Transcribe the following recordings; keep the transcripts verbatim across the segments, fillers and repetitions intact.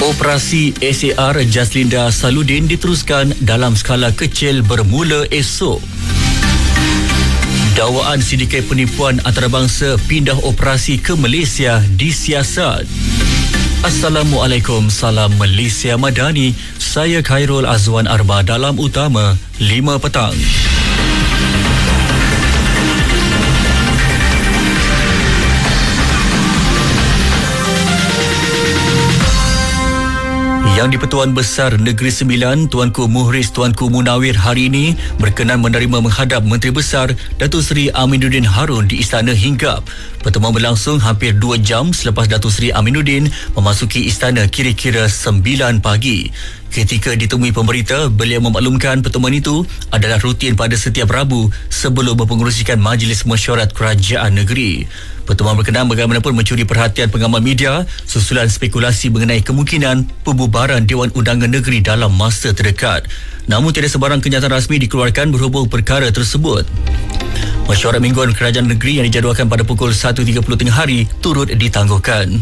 Operasi S A R Jaslinda Saludin diteruskan dalam skala kecil bermula esok. Dakwaan sindiket penipuan antarabangsa pindah operasi ke Malaysia disiasat. Assalamualaikum, salam Malaysia Madani. Saya Khairul Azwan Arba dalam Utama lima petang. Yang di-Pertuan Besar Negeri Sembilan, Tuanku Muhriz Tuanku Munawir hari ini berkenan menerima menghadap Menteri Besar Datuk Seri Aminuddin Harun di Istana Hinggap. Pertemuan berlangsung hampir dua jam selepas Datuk Seri Aminuddin memasuki istana kira-kira sembilan pagi. Ketika ditemui pemberita, beliau memaklumkan pertemuan itu adalah rutin pada setiap Rabu sebelum mempengerusikan Majlis Mesyuarat Kerajaan Negeri. Pertemuan berkenaan bagaimanapun mencuri perhatian pengamal media susulan spekulasi mengenai kemungkinan pembubaran Dewan Undangan Negeri dalam masa terdekat. Namun tiada sebarang kenyataan rasmi dikeluarkan berhubung perkara tersebut. Mesyuarat mingguan Kerajaan Negeri yang dijadualkan pada pukul satu tiga puluh tengah hari turut ditangguhkan.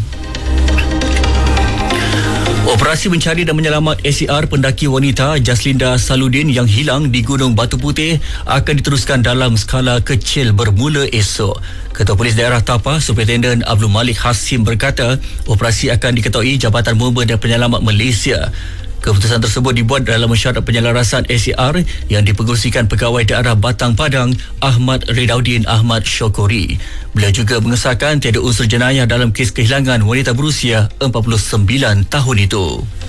Operasi mencari dan menyelamat S A R pendaki wanita Jaslinda Saludin yang hilang di Gunung Batu Putih akan diteruskan dalam skala kecil bermula esok. Ketua Polis Daerah Tapa, Superintendent Abdul Malik Hasim berkata, operasi akan diketuai Jabatan Bomba dan Penyelamat Malaysia. Keputusan tersebut dibuat dalam mesyuarat penyelarasan S A R yang dipengerusikan Pegawai Daerah Batang Padang Ahmad Redaudin Ahmad Syokori. Beliau juga mengesahkan tiada unsur jenayah dalam kes kehilangan wanita berusia empat puluh sembilan tahun itu.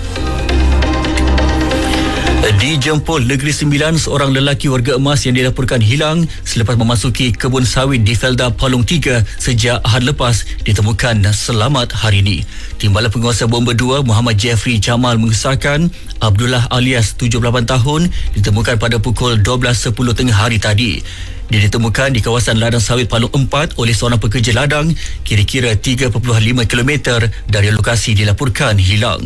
Di Jempol Negeri Sembilan, seorang lelaki warga emas yang dilaporkan hilang selepas memasuki kebun sawit di Felda Palung tiga sejak Ahad lepas ditemukan selamat hari ini. Timbalan Penguasa Bomba dua Muhammad Jeffrey Jamal mengesahkan Abdullah alias tujuh puluh lapan tahun ditemukan pada pukul dua belas sepuluh tengah hari tadi. Dia ditemukan di kawasan ladang sawit Palung empat oleh seorang pekerja ladang kira-kira tiga perpuluhan lima kilometer dari lokasi dilaporkan hilang.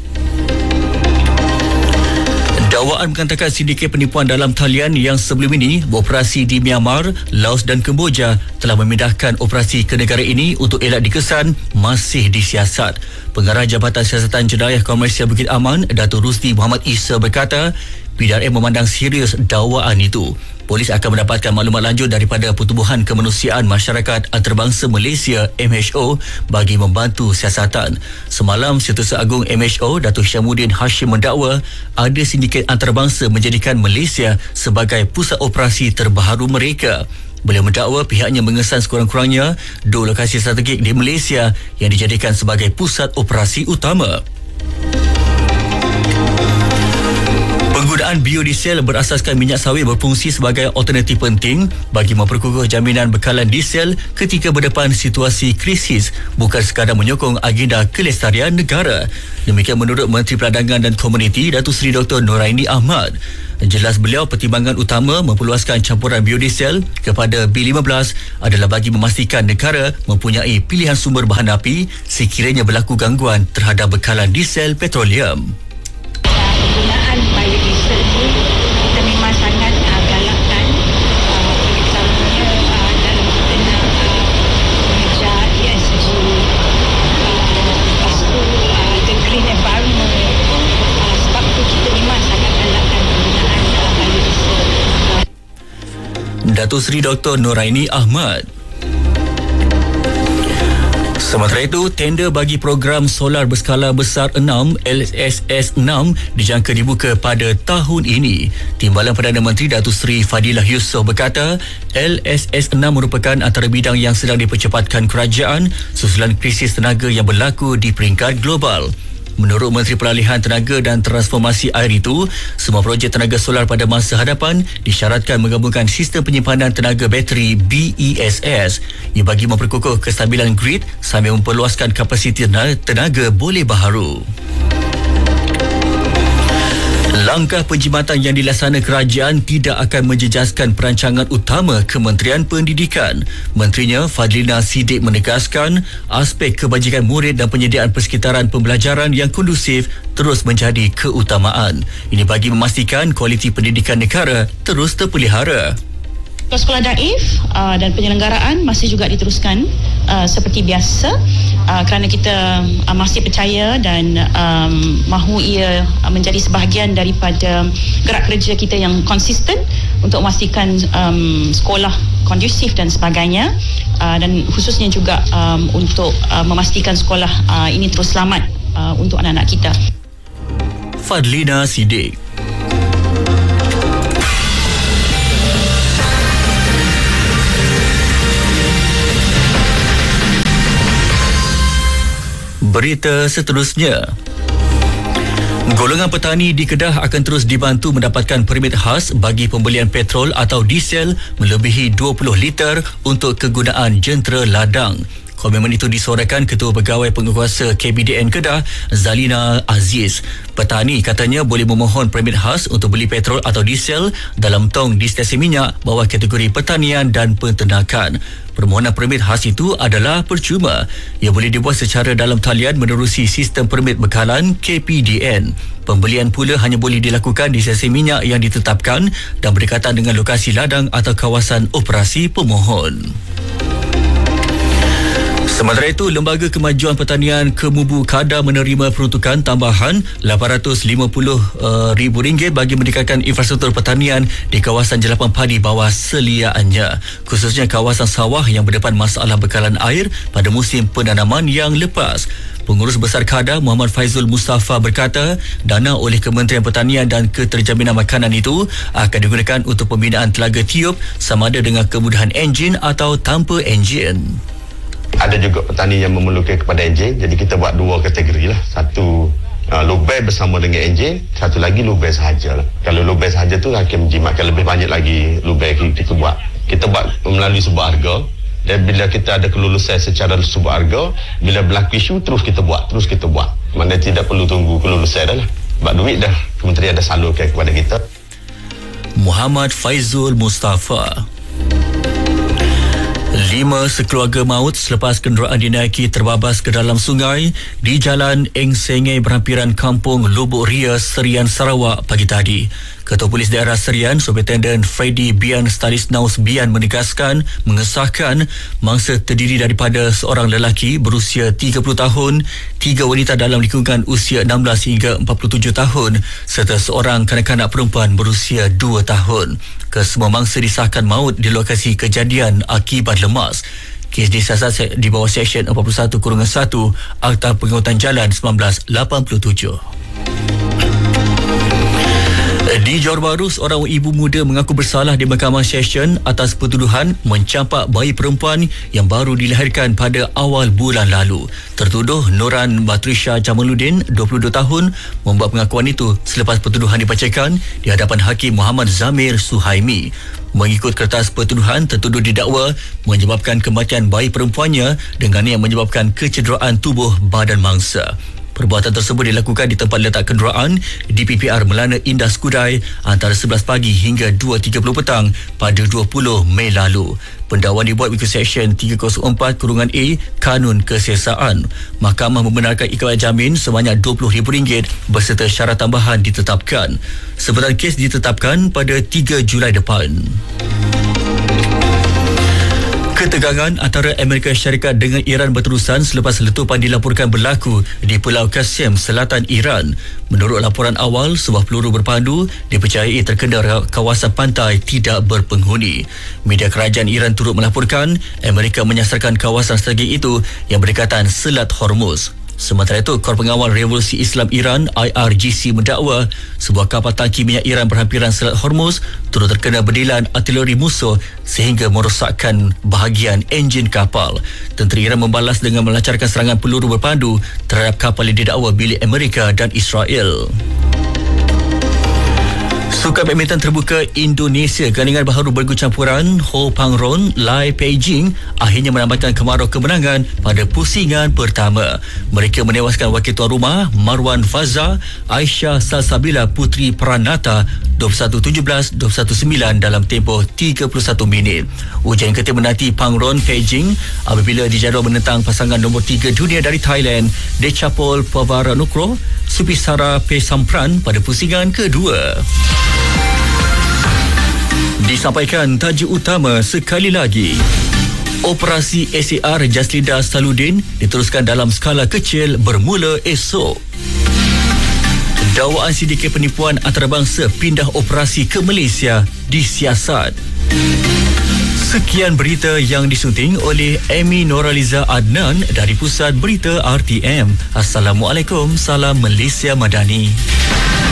Dakwaan mengatakan sindiket penipuan dalam talian yang sebelum ini beroperasi di Myanmar, Laos dan Kemboja telah memindahkan operasi ke negara ini untuk elak dikesan masih disiasat. Pengarah Jabatan Siasatan Jenayah Komersial Bukit Aman, Datuk Rusdi Muhammad Isa berkata, P D R M memandang serius dakwaan itu. Polis akan mendapatkan maklumat lanjut daripada Pertubuhan Kemanusiaan Masyarakat Antarabangsa Malaysia M H O bagi membantu siasatan. Semalam, Setiausaha Agung M H O Datuk Syamuddin Hashim mendakwa ada sindiket antarabangsa menjadikan Malaysia sebagai pusat operasi terbaru mereka. Beliau mendakwa pihaknya mengesan sekurang-kurangnya dua lokasi strategik di Malaysia yang dijadikan sebagai pusat operasi utama. Penggunaan biodiesel berasaskan minyak sawit berfungsi sebagai alternatif penting bagi memperkukuh jaminan bekalan diesel ketika berdepan situasi krisis, bukan sekadar menyokong agenda kelestarian negara. Demikian menurut Menteri Perdagangan dan Komuniti Datuk Seri Doktor Noraini Ahmad. Jelas beliau, pertimbangan utama memperluaskan campuran biodiesel kepada B lima belas adalah bagi memastikan negara mempunyai pilihan sumber bahan api sekiranya berlaku gangguan terhadap bekalan diesel petroleum. Penggunaan biodiesel ni kita memang sangat uh, galakkan uh, terutamanya uh, dalam kita nak uh, mengejar E S G, uh, lepas tu uh, the green environment, uh, sebab tu kita memang sangat galakkan penggunaan uh, biodiesel. Uh. Datuk Seri Doktor Noraini Ahmad. Sementara itu, tender bagi program solar berskala besar enam L S S enam dijangka dibuka pada tahun ini. Timbalan Perdana Menteri Datuk Seri Fadilah Yusof berkata, L S S enam merupakan antara bidang yang sedang dipercepatkan kerajaan susulan krisis tenaga yang berlaku di peringkat global. Menurut Menteri Peralihan Tenaga dan Transformasi Air itu, semua projek tenaga solar pada masa hadapan disyaratkan menggabungkan sistem penyimpanan tenaga bateri B E S S yang bagi memperkukuh kestabilan grid sambil memperluaskan kapasiti tenaga boleh baharu. Langkah penjimatan yang dilaksana kerajaan tidak akan menjejaskan perancangan utama Kementerian Pendidikan. Menterinya Fadlina Siddiq menegaskan aspek kebajikan murid dan penyediaan persekitaran pembelajaran yang kondusif terus menjadi keutamaan. Ini bagi memastikan kualiti pendidikan negara terus terpelihara. Sekolah Daif uh, dan penyelenggaraan masih juga diteruskan uh, seperti biasa uh, kerana kita uh, masih percaya dan um, mahu ia uh, menjadi sebahagian daripada gerak kerja kita yang konsisten untuk memastikan um, sekolah kondusif dan sebagainya, uh, dan khususnya juga um, untuk uh, memastikan sekolah uh, ini terus selamat uh, untuk anak-anak kita. Fadlina Siddiq. Berita seterusnya. Golongan petani di Kedah akan terus dibantu mendapatkan permit khas bagi pembelian petrol atau diesel melebihi dua puluh liter untuk kegunaan jentera ladang. Komitmen itu disuarakan Ketua Pegawai Pengurusan K B D N Kedah, Zalina Aziz. Petani katanya boleh memohon permit khas untuk beli petrol atau diesel dalam tong di stesen minyak bawah kategori pertanian dan penternakan. Permohonan permit khas itu adalah percuma. Ia boleh dibuat secara dalam talian menerusi sistem permit bekalan K P D N. Pembelian pula hanya boleh dilakukan di stesen minyak yang ditetapkan dan berdekatan dengan lokasi ladang atau kawasan operasi pemohon. Sementara itu, Lembaga Kemajuan Pertanian Kemubu Kada menerima peruntukan tambahan lapan ratus lima puluh ribu ringgit bagi meningkatkan infrastruktur pertanian di kawasan jelapan padi bawah seliaannya, khususnya kawasan sawah yang berdepan masalah bekalan air pada musim penanaman yang lepas. Pengurus Besar Kada Muhammad Faizul Mustafa berkata, dana oleh Kementerian Pertanian dan Keterjaminan Makanan itu akan digunakan untuk pembinaan telaga tiup sama ada dengan kemudahan enjin atau tanpa enjin. Ada juga petani yang memerlukan kepada enjin, jadi kita buat dua kategori lah. Satu uh, lubang bersama dengan enjin, satu lagi lubang sahaja lah. Kalau lubang sahaja tu akan menjimatkan lebih banyak lagi lubang kita, kita buat. Kita buat melalui sebuah harga, dan bila kita ada kelulusan secara sebuah harga, bila berlaku isu terus kita buat, terus kita buat. Mana tidak perlu tunggu kelulusan dah lah. Sebab duit dah kementerian dah salurkan kepada kita. Muhammad Faizul Mustafa. Lima sekeluarga maut selepas kenderaan dinaiki terbabas ke dalam sungai di Jalan Eng Sengei berhampiran Kampung Lubuk Ria, Serian, Sarawak pagi tadi. Ketua Polis Daerah Serian, Superintendent Freddy Bian Stalisnaus Bian menegaskan, mengesahkan mangsa terdiri daripada seorang lelaki berusia tiga puluh tahun, tiga wanita dalam lingkungan usia enam belas hingga empat puluh tujuh tahun serta seorang kanak-kanak perempuan berusia dua tahun. Kesemua mangsa disahkan maut di lokasi kejadian akibat lemas. Kes disiasat di bawah Seksyen empat puluh satu satu Akta Pengangkutan Jalan seribu sembilan ratus lapan puluh tujuh. Di Johor Bahru, seorang ibu muda mengaku bersalah di Mahkamah Session atas pertuduhan mencampak bayi perempuan yang baru dilahirkan pada awal bulan lalu. Tertuduh Noran Batrisha Jamaluddin, dua puluh dua tahun, membuat pengakuan itu selepas pertuduhan dibacakan di hadapan Hakim Muhammad Zamir Suhaimi. Mengikut kertas pertuduhan, tertuduh didakwa menyebabkan kematian bayi perempuannya dengan yang menyebabkan kecederaan tubuh badan mangsa. Perbuatan tersebut dilakukan di tempat letak kenderaan di P P R Melana Indah Skudai antara sebelas pagi hingga dua tiga puluh petang pada dua puluh Mei lalu. Pendakwaan dibuat mengikut Seksyen tiga kosong empat A Kanun Kesiasaan. Mahkamah membenarkan ikrar jamin sebanyak dua puluh ribu ringgit berserta syarat tambahan ditetapkan. Sebutan kes ditetapkan pada tiga Julai depan. Ketegangan antara Amerika Syarikat dengan Iran berterusan selepas letupan dilaporkan berlaku di Pulau Qasim, selatan Iran. Menurut laporan awal, sebuah peluru berpandu dipercayai terkena kawasan pantai tidak berpenghuni. Media kerajaan Iran turut melaporkan Amerika menyasarkan kawasan strategi itu yang berdekatan Selat Hormuz. Sementara itu, Kor Pengawal Revolusi Islam Iran I R G C mendakwa sebuah kapal tangki minyak Iran berhampiran Selat Hormuz turut terkena berdilan artileri musuh sehingga merosakkan bahagian enjin kapal. Tentera Iran membalas dengan melancarkan serangan peluru berpandu terhadap kapal yang didakwa milik Amerika dan Israel. Sukan badminton terbuka Indonesia, gandingan baharu bergu campuran Ho Pangron Lai Peijing akhirnya menambahkan kemarau kemenangan pada pusingan pertama. Mereka menewaskan wakil tuan rumah Marwan Faza, Aisyah Salsabila Putri Pranata dua puluh satu tujuh belas, dua puluh satu sembilan dalam tempoh tiga puluh satu minit. Ujian ketiga menanti Pangron Peijing apabila dijadual menentang pasangan nombor tiga dunia dari Thailand Dechapol Pavaranukroh Supisara Pesampran pada pusingan kedua. Disampaikan tajuk utama sekali lagi. Operasi S A R Jaslida Saludin diteruskan dalam skala kecil bermula esok. Dakwaan C D K penipuan antarabangsa pindah operasi ke Malaysia disiasat. Sekian berita yang disunting oleh Amy Noraliza Adnan dari Pusat Berita R T M. Assalamualaikum, salam Malaysia Madani.